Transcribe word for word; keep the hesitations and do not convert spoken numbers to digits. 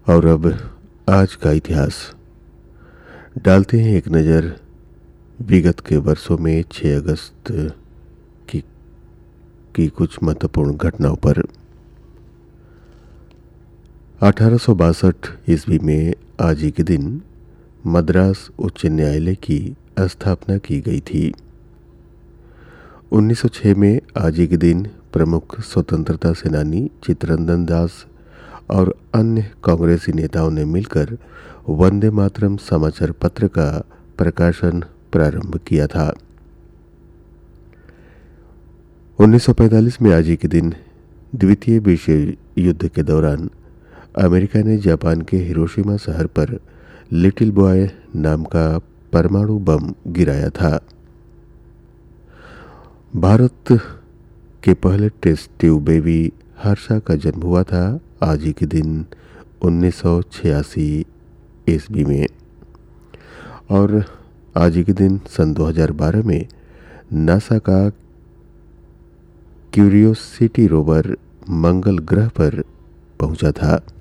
और अब आज का इतिहास डालते हैं एक नज़र विगत के वर्षों में छह अगस्त की की कुछ महत्वपूर्ण घटनाओं पर। अठारह सौ बासठ ईस्वी में आज ही के दिन मद्रास उच्च न्यायालय की स्थापना की गई थी। उन्नीस सौ छह में आज ही के दिन प्रमुख स्वतंत्रता सेनानी चित्तरंजन दास और अन्य कांग्रेसी नेताओं ने मिलकर वंदे मातरम समाचार पत्र का प्रकाशन प्रारंभ किया था। उन्नीस सौ पैंतालीस में आज ही के दिन द्वितीय विश्व युद्ध के दौरान अमेरिका ने जापान के हिरोशिमा शहर पर लिटिल बॉय नाम का परमाणु बम गिराया था। भारत के पहले टेस्ट ट्यूब बेबी हर्षा का जन्म हुआ था आज ही के दिन उन्नीस सौ छियासी ईस्वी में। और आज ही के दिन सन दो हज़ार बारह में नासा का क्यूरियोसिटी रोवर मंगल ग्रह पर पहुंचा था।